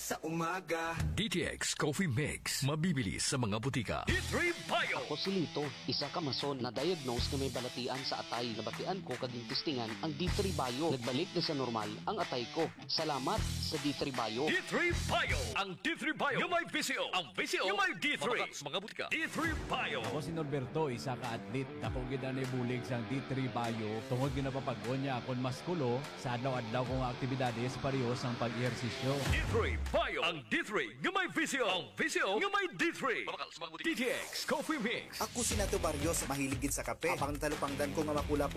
sa umaga. DTX Coffee Mix. Mabibili sa mga butika. D3 Bio. Ako si Lito, isa ka mason na diagnose na may balatian sa atay. Nabatian ko kaging testingan ang D3 Bio. Nagbalik na sa normal ang atay ko. Salamat sa D3 Bio. D3 Bio. Ang D3 Bio yung may VCO. Ang VCO yung may D3. Sa mga butika. D3 Bio. Ako si Norberto, isa ka atlet. Dako gid ani bulig sang D3 Bio. Tungod ginapapag-on niya akon maskulo sa adlaw-adlaw kong aktibidades parehas ang pag-ehersisyo. D3 Bio. Ang D3 yung may VCO. Ang VCO yung may D3. DTX Coffee Mix. Ako si Nato Barrios, mahiligid sa kape. Apang talupangdan ko nga makula